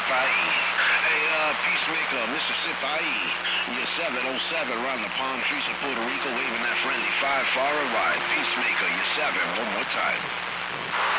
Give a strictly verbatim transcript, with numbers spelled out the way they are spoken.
Sipahi. Hey, uh, Peacemaker, Mister Sipahi. You're seven oh seven around the palm trees of Puerto Rico, waving that friendly five far and wide. Peacemaker, you're seven. One more time.